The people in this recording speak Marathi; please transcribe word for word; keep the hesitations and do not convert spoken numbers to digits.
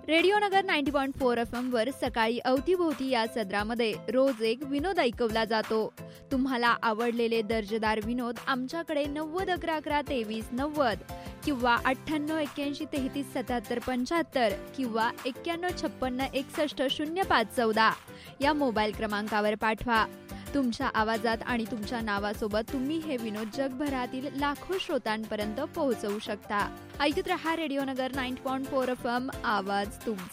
रेडिओ नगर नव्वद पॉईंट चार एफ एम वर सकाळी अवतीभोवती या सदरामध्ये रोज एक विनोद ऐकवला जातो. तुम्हाला आवडलेले दर्जेदार विनोद आमच्याकडे नव्वद अकरा अकरा तेवीस नव्वद किंवा अठ्ठ्याण्णव एक्क्याऐंशी तेहतीस सत्याहत्तर पंच्याहत्तर किंवा एक्क्याण्णव छप्पन्न एकसष्ट शून्य पाच चौदा या मोबाईल क्रमांकावर पाठवा. तुमच्या आवाजात आणि तुमच्या नावासोबत तुम्ही हे विनोद जगभरातील लाखो श्रोतांपर्यंत पोहोचवू शकता. ऐकत रहा रेडिओ नगर नव्वद पॉईंट चार एफ एम, आवाज तुमचा.